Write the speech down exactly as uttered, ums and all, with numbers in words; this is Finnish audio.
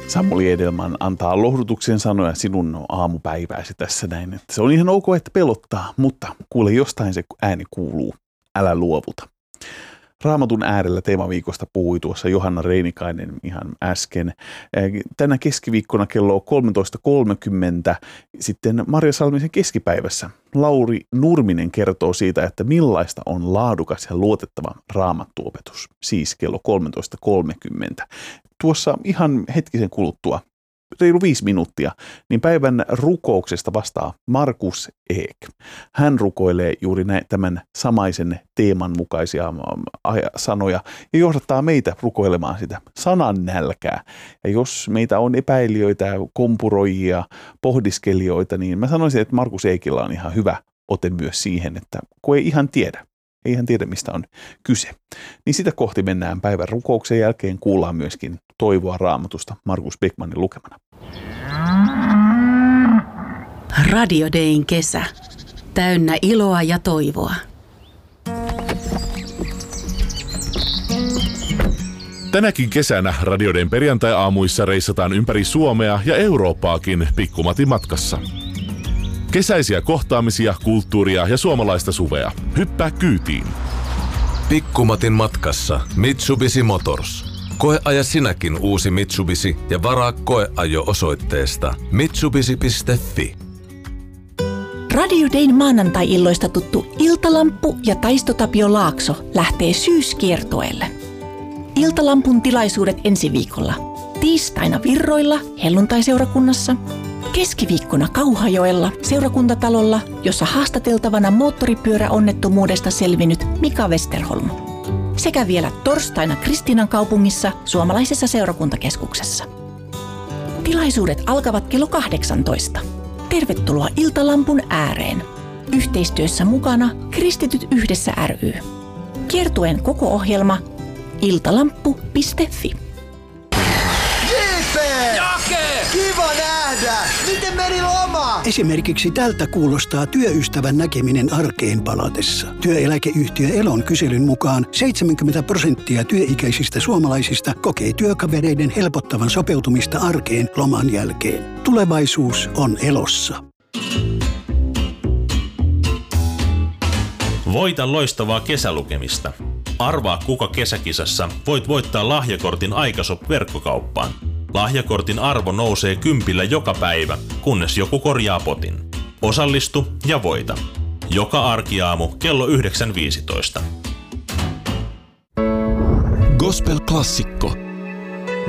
Samuli Edelman antaa lohdutuksen sanoja sinun aamupäivääsi tässä näin. Että se on ihan ok, että pelottaa, mutta kuule jostain se ääni kuuluu. Älä luovuta. Raamatun äärellä teemaviikosta puhui tuossa Johanna Reinikainen ihan äsken. Tänä keskiviikkona kello kolmetoista kolmekymmentä sitten Marja Salmisen keskipäivässä Lauri Nurminen kertoo siitä, että millaista on laadukas ja luotettava raamattuopetus. Siis kello kolmetoista kolmekymmentä. Tuossa ihan hetkisen kuluttua, reilu viisi minuuttia, niin päivän rukouksesta vastaa Markus Eek. Hän rukoilee juuri näin, tämän samaisen teeman mukaisia sanoja ja johdattaa meitä rukoilemaan sitä sanan nälkää. Ja jos meitä on epäilijöitä, kompuroijia, pohdiskelijoita, niin mä sanoisin, että Markus Eekillä on ihan hyvä ote myös siihen, että kun ei ihan tiedä. Ei ihan tiedä, mistä on kyse. Niin sitä kohti mennään päivän rukouksen jälkeen. Kuullaan myöskin toivoa Raamatusta Markus Beckmannin lukemana. Radio Dayn kesä. Täynnä iloa ja toivoa. Tänäkin kesänä Radio Dayn perjantai-aamuissa reissataan ympäri Suomea ja Eurooppaakin Pikkumatin matkassa. Kesäisiä kohtaamisia, kulttuuria ja suomalaista suvea. Hyppää kyytiin. Pikkumatin matkassa Mitsubishi Motors. Koeaja sinäkin uusi Mitsubishi ja varaa koeajo osoitteesta mitsubishi piste fi. Radio Dayn maanantai-illoista tuttu Iltalamppu ja Taisto Tapio Laakso lähtee syyskiertueelle. Iltalampun tilaisuudet ensi viikolla. Tiistaina Virroilla, helluntaiseurakunnassa. Keskiviikkona Kauhajoella, seurakuntatalolla, jossa haastateltavana moottoripyöräonnettomuudesta selvinnyt Mika Westerholm. Sekä vielä torstaina Kristiinan kaupungissa, suomalaisessa seurakuntakeskuksessa. Tilaisuudet alkavat kello kahdeksantoista. Tervetuloa Iltalampun ääreen. Yhteistyössä mukana Kristityt yhdessä ry. Kiertueen koko ohjelma iltalamppu piste fi. Kiva nähdä! Miten meni loma? Esimerkiksi tältä kuulostaa työystävän näkeminen arkeen palatessa. Työeläkeyhtiö Elon kyselyn mukaan seitsemänkymmentä prosenttia työikäisistä suomalaisista kokee työkavereiden helpottavan sopeutumista arkeen loman jälkeen. Tulevaisuus on Elossa. Voita loistavaa kesälukemista. Arvaa kuka kesäkisassa voit voittaa lahjakortin Aikashop-verkkokauppaan. Lahjakortin arvo nousee kympillä joka päivä, kunnes joku korjaa potin. Osallistu ja voita. Joka arkiaamu kello yhdeksän viisitoista. Gospel-klassikko.